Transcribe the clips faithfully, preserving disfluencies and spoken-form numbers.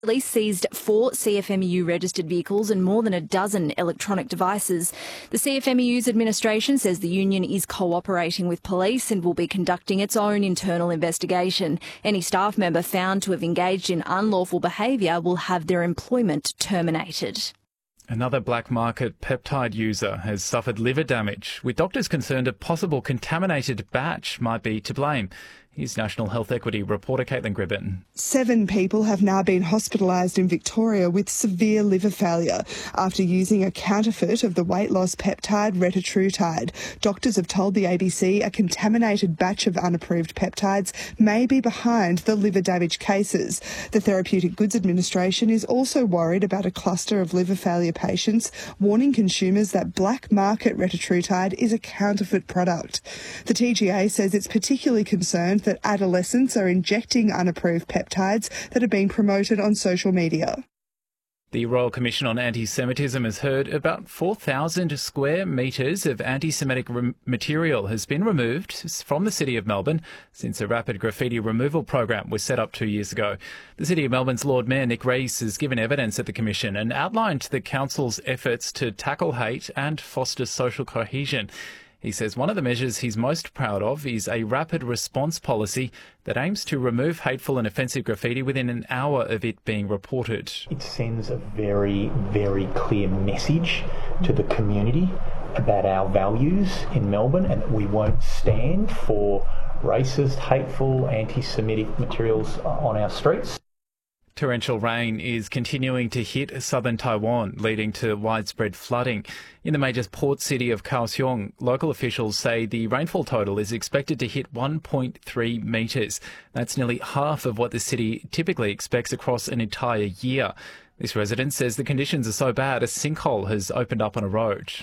Police seized four C F M E U registered vehicles and more than a dozen electronic devices. The C F M E U's administration says the union is cooperating with police and will be conducting its own internal investigation. Any staff member found to have engaged in unlawful behaviour will have their employment terminated. Another black market peptide user has suffered liver damage, with doctors concerned a possible contaminated batch might be to blame. Here's National Health Equity reporter Caitlin Gribben. Seven people have now been hospitalised in Victoria with severe liver failure after using a counterfeit of the weight loss peptide retatrutide. Doctors have told the A B C a contaminated batch of unapproved peptides may be behind the liver damage cases. The Therapeutic Goods Administration is also worried about a cluster of liver failure patients, warning consumers that black market retatrutide is a counterfeit product. The T G A says it's particularly concerned that adolescents are injecting unapproved peptides that are being promoted on social media. The Royal Commission on Anti-Semitism has heard about four thousand square metres of anti-Semitic re- material has been removed from the City of Melbourne since a rapid graffiti removal program was set up two years ago. The City of Melbourne's Lord Mayor Nick Rees has given evidence at the Commission and outlined the Council's efforts to tackle hate and foster social cohesion. He says one of the measures he's most proud of is a rapid response policy that aims to remove hateful and offensive graffiti within an hour of it being reported. It sends a very, very clear message to the community about our values in Melbourne and that we won't stand for racist, hateful, anti-Semitic materials on our streets. Torrential rain is continuing to hit southern Taiwan, leading to widespread flooding. In the major port city of Kaohsiung, local officials say the rainfall total is expected to hit one point three metres. That's nearly half of what the city typically expects across an entire year. This resident says the conditions are so bad a sinkhole has opened up on a road.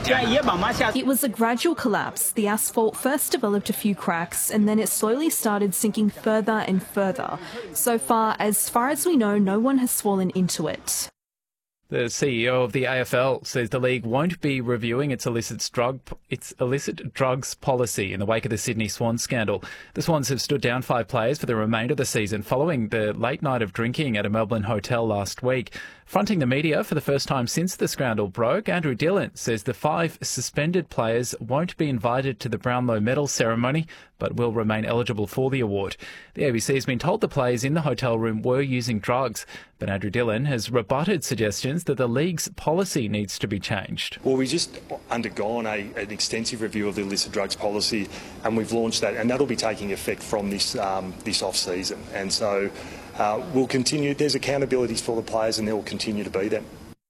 It was a gradual collapse. The asphalt first developed a few cracks and then it slowly started sinking further and further. So far, as far as we know, no one has fallen into it. The C E O of the A F L says the league won't be reviewing its illicit drug its illicit drugs policy in the wake of the Sydney Swans scandal. The Swans have stood down five players for the remainder of the season following the late night of drinking at a Melbourne hotel last week. Fronting the media for the first time since the scandal broke, Andrew Dillon says the five suspended players won't be invited to the Brownlow Medal ceremony but will remain eligible for the award. The A B C has been told the players in the hotel room were using drugs, but Andrew Dillon has rebutted suggestions that the league's policy needs to be changed. Well, we've just undergone a, an extensive review of the illicit drugs policy and we've launched that, and that'll be taking effect from this, um, this off-season. And so uh, we'll continue, there's accountabilities for the players and there will continue to be them.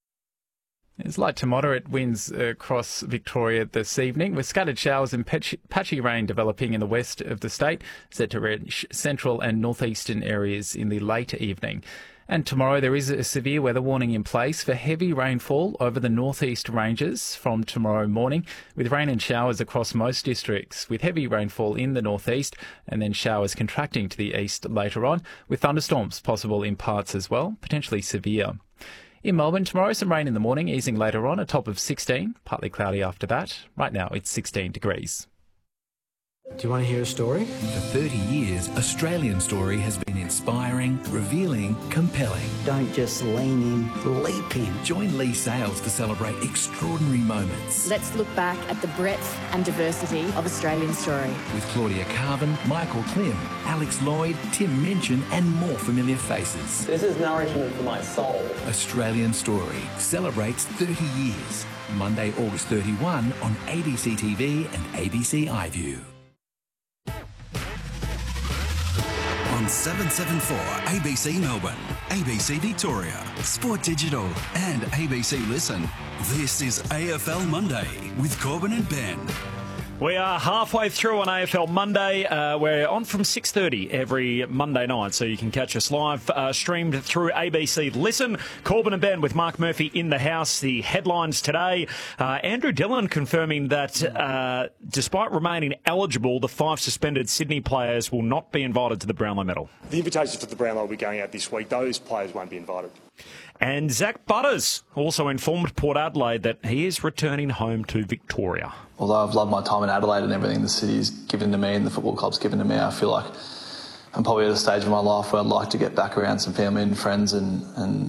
There's light to moderate winds across Victoria this evening, with scattered showers and patchy, patchy rain developing in the west of the state, set to reach central and northeastern areas in the late evening. And tomorrow there is a severe weather warning in place for heavy rainfall over the northeast ranges from tomorrow morning, with rain and showers across most districts, with heavy rainfall in the northeast and then showers contracting to the east later on, with thunderstorms possible in parts as well, potentially severe. In Melbourne tomorrow, some rain in the morning, easing later on, a top of sixteen, partly cloudy after that. Right now it's sixteen degrees. Do you want to hear a story? For thirty years, Australian Story has been inspiring, revealing, compelling. Don't just lean in, leap in. Join Lee Sales to celebrate extraordinary moments. Let's look back at the breadth and diversity of Australian Story. With Claudia Carvin, Michael Klim, Alex Lloyd, Tim Minchin and more familiar faces. This is nourishment for my soul. Australian Story celebrates thirty years. Monday, August thirty-first on A B C T V and A B C iView. On seven seventy-four A B C Melbourne, A B C Victoria, Sport Digital and A B C Listen. This is A F L Monday with Corbin and Ben. We are halfway through on A F L Monday. Uh, we're on from six thirty every Monday night, so you can catch us live, uh, streamed through A B C Listen. Corbin and Ben with Mark Murphy in the house. The headlines today. Uh, Andrew Dillon confirming that uh, despite remaining eligible, the five suspended Sydney players will not be invited to the Brownlow Medal. The invitations for the Brownlow will be going out this week. Those players won't be invited. And Zach Butters also informed Port Adelaide that he is returning home to Victoria. Although I've loved my time in Adelaide and everything the city's given to me and the football club's given to me, I feel like I'm probably at a stage of my life where I'd like to get back around some family and friends and, and